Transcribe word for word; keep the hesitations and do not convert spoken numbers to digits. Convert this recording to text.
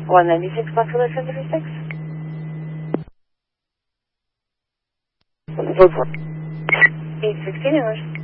one ninety-six, Buffalo seven three six. eight sixteen hours.